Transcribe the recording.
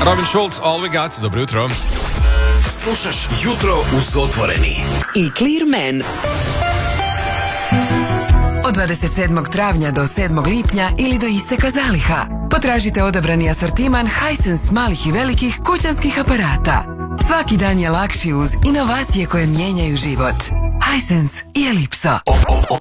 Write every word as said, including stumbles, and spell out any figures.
Robin Schulz, All We Got, dobro jutro. Slušaš Jutro uz Otvoreni i Clearman. Od dvadeset sedmog travnja do sedmog lipnja ili do isteka zaliha potražite odabrani asortiman Hisense malih i velikih kućanskih aparata. Svaki dan je lakši uz inovacije koje mijenjaju život. Hisense i Ellipso. O, o, o,